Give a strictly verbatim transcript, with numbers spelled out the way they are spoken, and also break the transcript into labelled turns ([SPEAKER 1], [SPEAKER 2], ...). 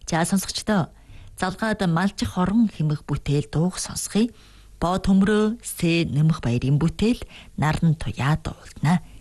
[SPEAKER 1] За сонсогчдоо залгаад малчих хорон хэмэх бүтээл дууг сонсхий. Боо төмрөө сэ нэмэх баярын бүтээл наран туяа дуулна.